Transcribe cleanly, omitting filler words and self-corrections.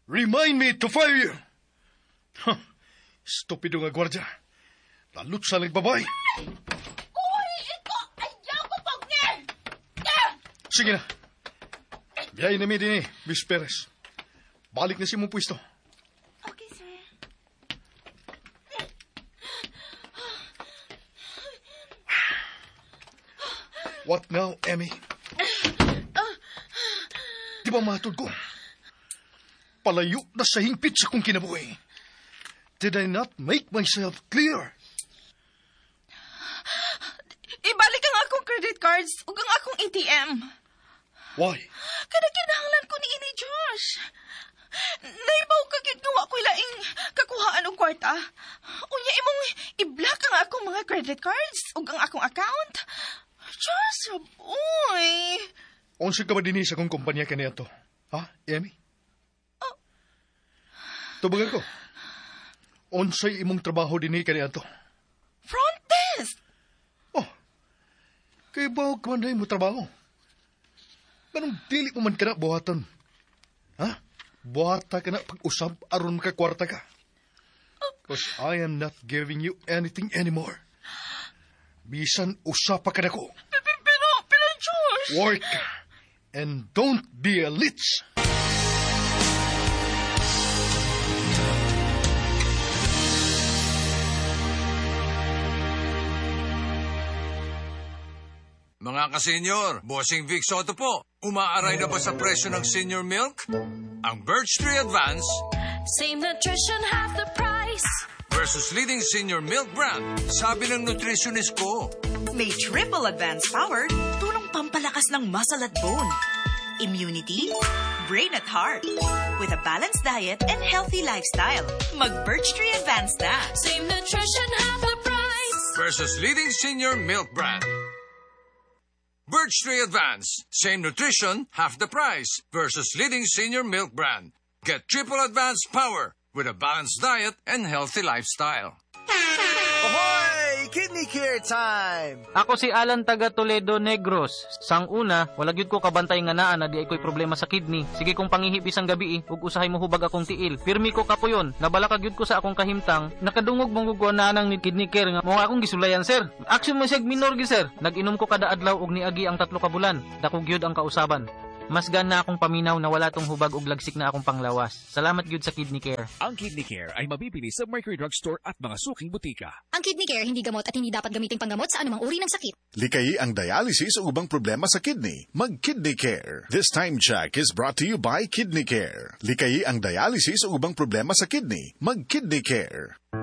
Remind me to fire you. Huh. Stupido nga gwardya. Lalut sa babae. Uy, ito! Ayaw ko pag niya! Sige na. Biyay na mi din Miss Perez. Balik na si mong pwesto. Okay, sir. What now, Emmy? Di ba matod ko? Palayo na sa hingpit sa kong kinabuhi. Did I not make myself clear? Ibalik ang akong credit cards ug ang akong ATM. Why? Kada kinahanglan ko ni ini, Josh. Naibaw ka gid nga ako'y laing kakuhaan og kwarta. Unya imong i-block ang akong mga credit cards ug ang akong account. Josh, boy. Unsa ka ba din sa kong kumpanya kaniya to? Ha, Emmy? Tubagan ko. Unsay imong trabaho din kaniya to? Front desk. Oh, kay ba ka man mo trabaho? Ganong dili mo man ka na buhatan? Ha? Buhata ka na pag-usab aron ka kwarta ka. Because I am not giving you anything anymore. Bisan usapa ka na ko. Pero, Josh. Work ka. And don't be a leech. Mga ka-senior, Bossing Vic Soto po. Umaaray na ba sa presyo ng senior milk? Ang Birch Tree Advance Same nutrition, half the price. versus leading senior milk brand. Sabi ng nutritionist ko. May triple advanced power, tulong pampalakas ng muscle at bone, immunity, brain at heart. With a balanced diet and healthy lifestyle, mag-Birch Tree Advance na. Same nutrition, half the price. Versus leading senior milk brand. Birch Tree Advance. Same nutrition, half the price. Versus leading senior milk brand. Get triple advanced power with a balanced diet and healthy lifestyle. Ahoy! Kidney Care time! Ako si Alan taga Toledo Negros. Sang una, wala gyud ko kabantay nga naa na di ay ko'y problema sa kidney. Sige kong pangihip isang gabi ug usahay mo hubag akong tiil. Pirmi ko kapuyon, nabala ka gyud ko sa akong kahimtang. Nakadungog mong gugwana nang ni Kidney Care nga mo akong gisulayan, sir. Action mo sig minor gi, sir. Nag-inom ko kada adlaw og niagi ang 3 ka bulan. Dako gyud ang kausaban. Mas gan na akong paminaw na wala tong hubag ug lagsik na akong panglawas. Salamat gyud sa Kidney Care. Ang Kidney Care ay mabibili sa Mercury Drugstore at mga suking butika. Ang Kidney Care hindi gamot at hindi dapat gamiting panggamot sa anumang uri ng sakit. Likayi ang dialysis o ubang problema sa kidney. Mag-Kidney Care. This time check is brought to you by Kidney Care. Likayi ang dialysis o ubang problema sa kidney. Mag-Kidney Care.